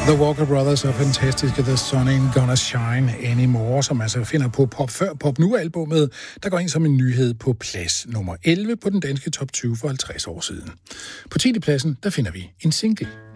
The Walker Brothers og fantastiske The Sun Ain't Gonna Shine Anymore, som altså finder på Pop Før Pop Nu-albummet, der går ind som en nyhed på plads nummer 11 på den danske top 20 for 50 år siden. På 10. pladsen, der finder vi en single.